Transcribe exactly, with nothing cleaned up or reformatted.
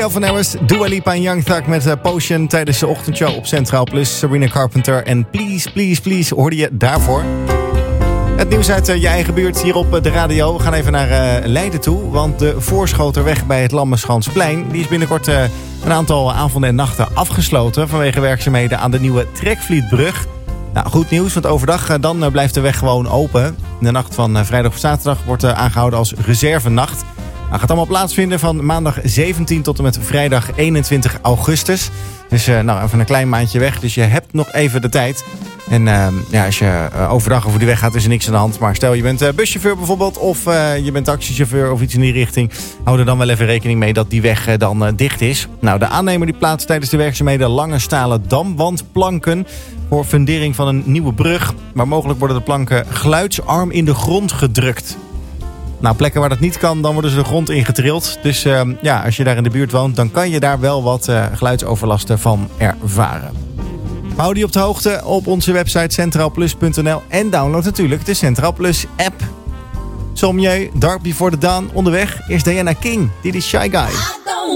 Calvin Harris, Dua Lipa en Young Thug met uh, Potion tijdens de ochtendshow op Centraal Plus. Sabrina Carpenter en Please, Please, Please hoorde je daarvoor. Het nieuws uit uh, je eigen buurt hier op uh, de radio. We gaan even naar uh, Leiden toe, want de Voorschoterweg bij het Lammenschansplein die is binnenkort uh, een aantal avonden en nachten afgesloten vanwege werkzaamheden aan de nieuwe Trekvlietbrug. Nou, goed nieuws, want overdag uh, dan uh, blijft de weg gewoon open. De nacht van uh, vrijdag op zaterdag wordt uh, aangehouden als reservenacht. Nou, gaat allemaal plaatsvinden van maandag zeventien tot en met vrijdag eenentwintig augustus. Dus uh, nou, even een klein maandje weg, dus je hebt nog even de tijd. En uh, ja, als je uh, overdag over die weg gaat, is er niks aan de hand. Maar stel je bent uh, buschauffeur bijvoorbeeld, of uh, je bent taxichauffeur of iets in die richting. Hou er dan wel even rekening mee dat die weg uh, dan uh, dicht is. Nou, de aannemer die plaatst tijdens de werkzaamheden lange stalen damwandplanken voor fundering van een nieuwe brug. Maar mogelijk worden de planken geluidsarm in de grond gedrukt. Nou, plekken waar dat niet kan, dan worden ze de grond ingetrild. Dus uh, ja, als je daar in de buurt woont, dan kan je daar wel wat uh, geluidsoverlasten van ervaren. Hou die op de hoogte op onze website centraal plus punt n l en download natuurlijk de Centraal Plus app. Sommieu, Dark Before the Dawn, onderweg is Diana King. Dit is Shy Guy.